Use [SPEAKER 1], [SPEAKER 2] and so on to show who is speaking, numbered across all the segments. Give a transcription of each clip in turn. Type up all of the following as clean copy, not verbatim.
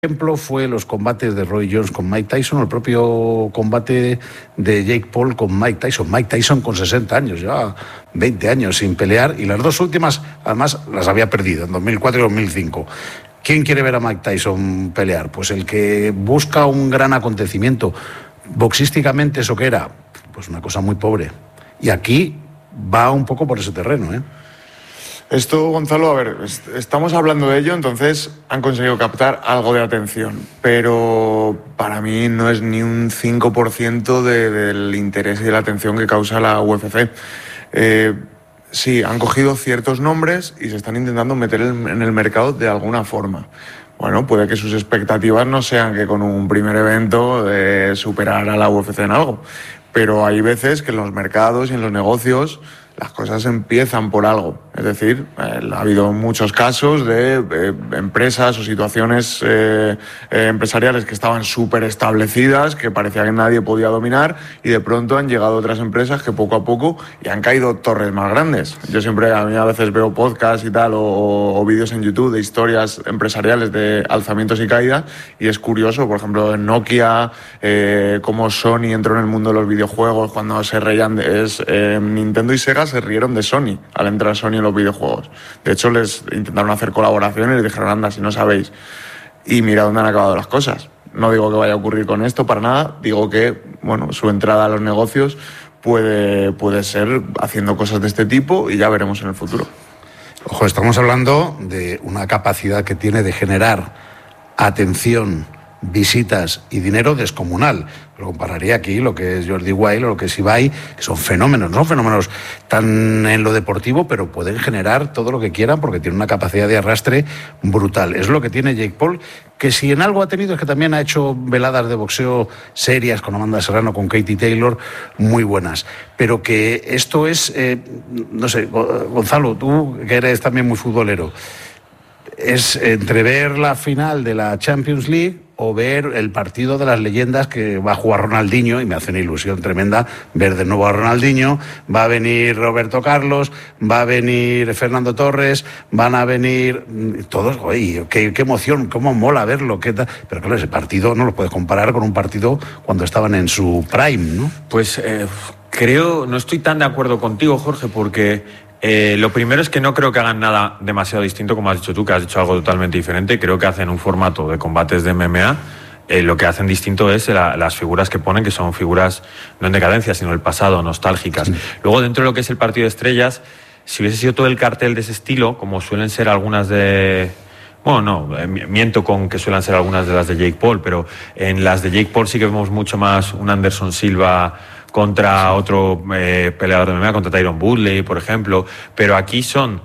[SPEAKER 1] ejemplo fue los combates de Roy Jones con Mike Tyson, o el propio combate de Jake Paul con Mike Tyson. Mike Tyson con 60 años, ya 20 años sin pelear, y las dos últimas además las había perdido, en 2004 y 2005. ¿Quién quiere ver a Mike Tyson pelear? Pues el que busca un gran acontecimiento. Boxísticamente, ¿eso qué era? Pues una cosa muy pobre. Y aquí va un poco por ese terreno, ¿eh?
[SPEAKER 2] Esto, Gonzalo, a ver, estamos hablando de ello, entonces han conseguido captar algo de atención, pero para mí no es ni un 5% del interés y de la atención que causa la UFC. Sí, han cogido ciertos nombres y se están intentando meter en el mercado de alguna forma. Bueno, puede que sus expectativas no sean que con un primer evento superar a la UFC en algo, pero hay veces que en los mercados y en los negocios las cosas empiezan por algo. Es decir, ha habido muchos casos de empresas o situaciones empresariales que estaban súper establecidas, que parecía que nadie podía dominar, y de pronto han llegado otras empresas que poco a poco y han caído torres más grandes. Yo siempre, a mí a veces veo podcasts y tal, o vídeos en YouTube de historias empresariales de alzamientos y caídas, y es curioso, por ejemplo, en Nokia, cómo Sony entró en el mundo de los videojuegos cuando se reían Nintendo y Sega se rieron de Sony al entrar Sony en los videojuegos. De hecho, les intentaron hacer colaboraciones y les dijeron, anda, si no sabéis. Y mira dónde han acabado las cosas. No digo que vaya a ocurrir con esto para nada, digo que, bueno, su entrada a los negocios puede ser haciendo cosas de este tipo, y ya veremos en el futuro.
[SPEAKER 1] Ojo, estamos hablando de una capacidad que tiene de generar atención, visitas y dinero descomunal. Lo compararía aquí lo que es Jordi Wild o lo que es Ibai, que son fenómenos, no fenómenos tan en lo deportivo, pero pueden generar todo lo que quieran porque tienen una capacidad de arrastre brutal. Es lo que tiene Jake Paul, que si en algo ha tenido es que también ha hecho veladas de boxeo serias con Amanda Serrano, con Katie Taylor, muy buenas. Pero que esto es, no sé, Gonzalo, tú que eres también muy futbolero, es entre ver la final de la Champions League o ver el partido de las leyendas que va a jugar Ronaldinho, y me hace una ilusión tremenda ver de nuevo a Ronaldinho. Va a venir Roberto Carlos, va a venir Fernando Torres, van a venir todos. Oye, qué emoción, cómo mola verlo, qué tal. Pero claro, ese partido no lo puedes comparar con un partido cuando estaban en su prime, ¿no?
[SPEAKER 3] Pues no estoy tan de acuerdo contigo, Jorge, porque lo primero es que no creo que hagan nada demasiado distinto, como has dicho tú, que has dicho algo totalmente diferente. Creo que hacen un formato de combates de MMA. Lo que hacen distinto es las figuras que ponen, que son figuras no en decadencia, sino del pasado, nostálgicas. Sí. Luego, dentro de lo que es el partido de estrellas, si hubiese sido todo el cartel de ese estilo, como suelen ser algunas de... Bueno, no, miento con que suelen ser algunas de las de Jake Paul, pero en las de Jake Paul sí que vemos mucho más un Anderson Silva contra otro peleador de MMA, contra Tyron Woodley, por ejemplo. Pero aquí son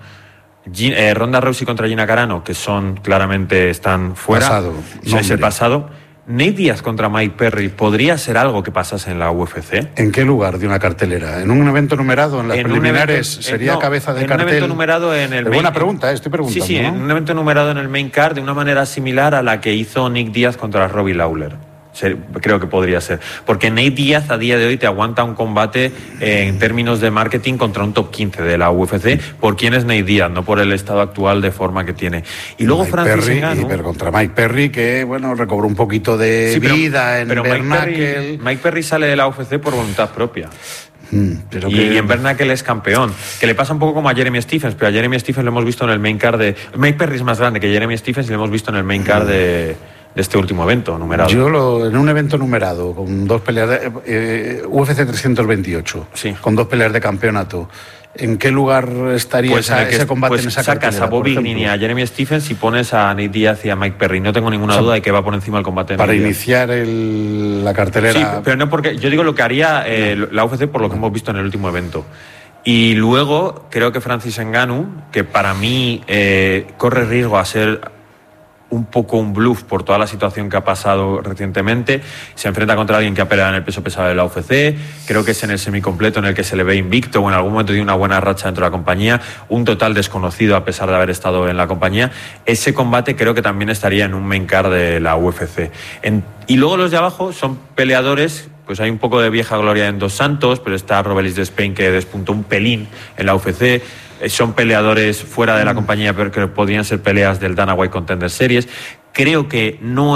[SPEAKER 3] Ronda Rousey contra Gina Carano, que claramente están fuera.
[SPEAKER 1] Pasado.
[SPEAKER 3] Es el pasado. Nate Diaz contra Mike Perry, ¿podría ser algo que pasase en la UFC?
[SPEAKER 1] ¿En qué lugar de una cartelera? ¿En un evento numerado? ¿En las preliminares? ¿Sería cabeza de cartel?
[SPEAKER 3] En un evento numerado en el
[SPEAKER 1] buena pregunta, estoy preguntando.
[SPEAKER 3] Sí, ¿no? En un evento numerado en el main card, de una manera similar a la que hizo Nick Diaz contra Robbie Lawler. Creo que podría ser. Porque Nate Diaz a día de hoy te aguanta un combate en términos de marketing contra un top 15 de la UFC. ¿Por quién es Nate Diaz? No por el estado actual de forma que tiene. Y luego Francis Ngannou,
[SPEAKER 1] pero contra Mike Perry, que bueno, recobró un poquito de vida en Bernacle.
[SPEAKER 3] Mike Perry sale de la UFC por voluntad propia. Y en Bernacle es campeón, que le pasa un poco como a Jeremy Stephens, pero a Jeremy Stephens lo hemos visto en el main card de... Mike Perry es más grande que Jeremy Stephens y lo hemos visto en el main card de este último evento numerado.
[SPEAKER 1] En un evento numerado, con dos peleas UFC 328,
[SPEAKER 3] sí,
[SPEAKER 1] con dos peleas de campeonato, ¿en qué lugar estaría ese combate en esa cartelera?
[SPEAKER 3] Sacas a Bobby Green y a Jeremy Stephens y pones a Nate Diaz y a Mike Perry. No tengo ninguna duda de que va por encima del combate.
[SPEAKER 1] Para iniciar la cartelera.
[SPEAKER 3] Sí, pero no porque... Yo digo lo que haría la UFC por lo que hemos visto en el último evento. Y luego creo que Francis Ngannou, que para mí corre riesgo a ser un poco un bluff por toda la situación que ha pasado recientemente, se enfrenta contra alguien que ha peleado en el peso pesado de la UFC. Creo que es en el semicompleto en el que se le ve invicto, o en algún momento tiene una buena racha dentro de la compañía, un total desconocido a pesar de haber estado en la compañía. Ese combate creo que también estaría en un main card de la UFC. Y luego los de abajo son peleadores, pues hay un poco de vieja gloria en Dos Santos, pero está Robelis de Spain, que despuntó un pelín en la UFC. Son peleadores fuera de la compañía, pero que podrían ser peleas del Dana White Contender Series. creo que no